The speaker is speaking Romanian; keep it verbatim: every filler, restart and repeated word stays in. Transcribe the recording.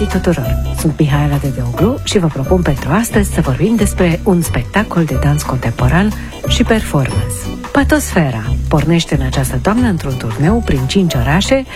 găsit tuturor! Sunt Mihaela Dedeoglu și vă propun pentru astăzi să vorbim despre un spectacol de dans contemporan și performance. Patosfera pornește în această toamnă într-un turneu prin cinci orașe